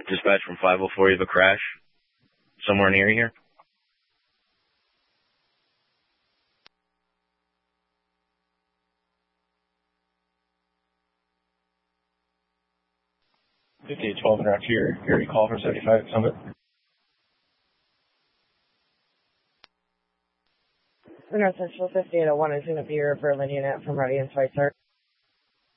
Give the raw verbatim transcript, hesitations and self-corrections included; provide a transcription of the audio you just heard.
Dispatch from five oh four, you have a crash somewhere near here? fifty-eight twelve and after your, your call from seventy-five Summit. North Central fifty-eight oh one is going to be your Berlin unit from Ready and Schweitzer.